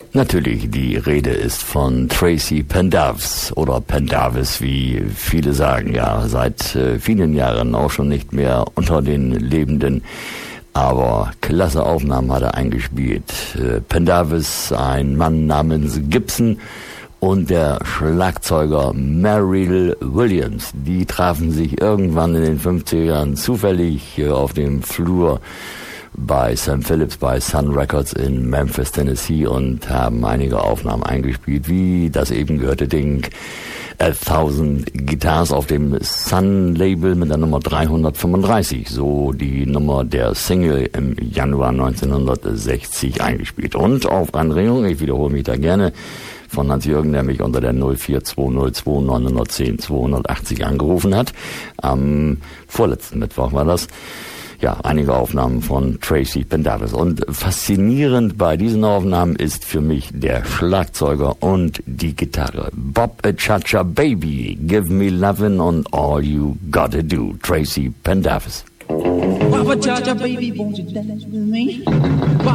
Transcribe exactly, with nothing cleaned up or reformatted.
Natürlich, die Rede ist von Tracy Pendarvis oder Pendarvis, wie viele sagen, ja, seit äh, vielen Jahren auch schon nicht mehr unter den Lebenden. Aber klasse Aufnahmen hat er eingespielt. Äh, Pendarvis, ein Mann namens Gibson und der Schlagzeuger Merrill Williams. Die trafen sich irgendwann in den fünfzigern zufällig äh, auf dem Flur bei Sam Phillips, bei Sun Records in Memphis, Tennessee und haben einige Aufnahmen eingespielt, wie das eben gehörte Ding A Thousand Guitars auf dem Sun-Label mit der Nummer dreihundertfünfunddreißig, so die Nummer der Single im Januar neunzehnhundertsechzig eingespielt. Und auf Anregung, ich wiederhole mich da gerne, von Hans-Jürgen, der mich unter der null vier zwei null zwei neun eins null zwei achtzig angerufen hat, am vorletzten Mittwoch war das. Ja, einige Aufnahmen von Tracy Pendarvis. Und faszinierend bei diesen Aufnahmen ist für mich der Schlagzeuger und die Gitarre. Bob a Cha-Cha Baby, Give Me Lovin' on All You Gotta Do, Tracy Pendarvis. Bob a Cha-Cha Baby, won't you dance with me?